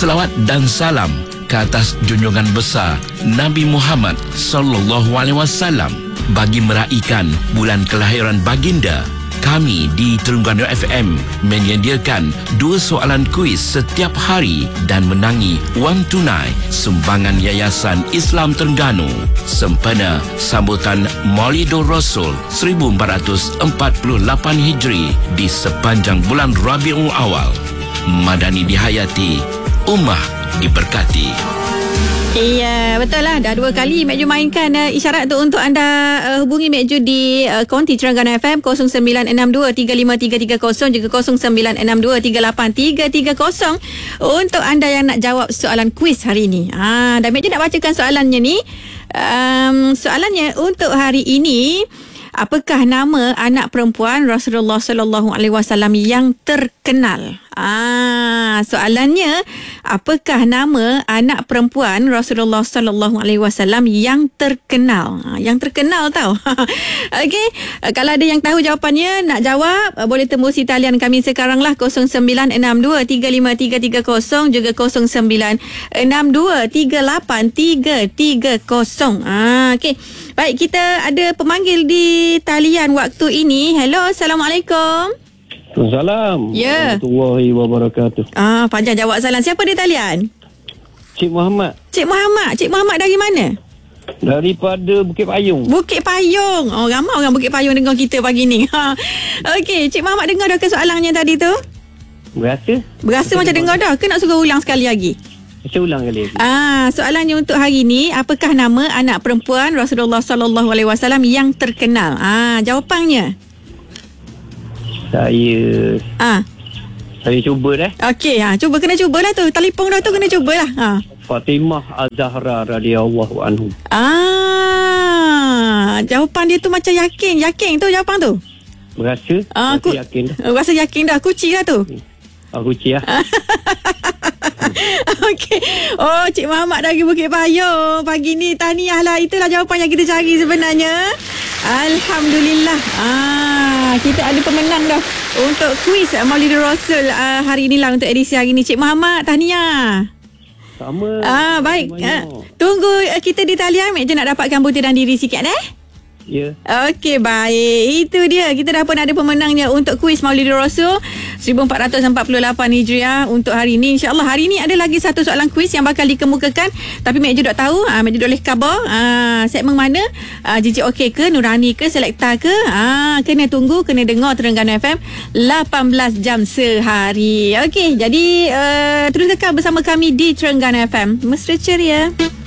Selawat dan salam ke atas junjungan besar Nabi Muhammad sallallahu alaihi wasallam. Bagi meraihkan bulan kelahiran baginda, kami di Terengganu FM menyediakan 2 soalan kuis setiap hari dan menangi wang tunai sumbangan Yayasan Islam Terengganu sempena sambutan Maulidur Rasul 1448 Hijri di sepanjang bulan Rabiul Awal. Madani dihayati, ummah diberkati. Ya, betul lah. Dah 2 kali Mek Ju mainkan isyarat tu untuk anda hubungi Mek Ju di konti Terengganu FM 0962353330 juga 0962383330 untuk anda yang nak jawab soalan kuis hari ini. Dan Mek Ju nak bacakan soalannya ni. Soalannya untuk hari ini, apakah nama anak perempuan Rasulullah sallallahu alaihi wasallam yang terkenal? Soalannya, apakah nama anak perempuan Rasulullah sallallahu alaihi wasallam yang terkenal? Yang terkenal tau. Okey, kalau ada yang tahu jawapannya, nak jawab, boleh tembusi talian kami sekarang lah 0962353330 juga 0962383330. Okey. Baik, kita ada pemanggil di talian waktu ini. Hello, Assalamualaikum. Assalamualaikum. Ya. Warahmatullahi wabarakatuh. Panjang jawab salam. Siapa di talian? Cik Muhammad. Cik Muhammad. Cik Muhammad dari mana? Daripada Bukit Payung. Bukit Payung. Ramai orang Bukit Payung dengar kita pagi ni. Okey, Cik Muhammad dengar dah ke soalannya tadi tu? Berasa macam dengar dah. Ke nak suruh ulang sekali lagi? Saya ulang kali lagi. Soalannya untuk hari ni, apakah nama anak perempuan Rasulullah sallallahu alaihi wasallam yang terkenal? Jawapannya. Saya cuba dah. Okey, cuba, kena cubalah tu. Telefon dah tu kena cubalah. Fatimah Az-Zahra radhiyallahu anhu. Jawapan dia tu macam yakin tu jawapan tu. Berasa yakin dah. Rasa yakin dah. Kuci lah tu. Kuci lah. Okey. Cik Muhammad dari Bukit Payung. Pagi ni tahniah lah. Itulah jawapan yang kita cari sebenarnya. Alhamdulillah. Kita ada pemenang dah untuk kuis Maulidur Rasul hari ni lah, untuk edisi hari ni. Cik Muhammad, tahniah. Sama. Baik. Tunggu kita di talian. Mek Je nak dapatkan butiran diri sikit Ya. Okey, baik. Itu dia. Kita dah pun ada pemenangnya untuk kuis Maulidur Rasul 1448 Hijriah untuk hari ini. InsyaAllah hari ini ada lagi satu soalan kuis yang bakal dikemukakan. Tapi Mek Ju tak tahu. Mek Ju boleh khabar segmen mana. JJ OK ke, Nurani ke, Selekta ke. Kena tunggu, kena dengar Terengganu FM 18 jam sehari. Okey, jadi terus kekal bersama kami di Terengganu FM. Mesra ceria.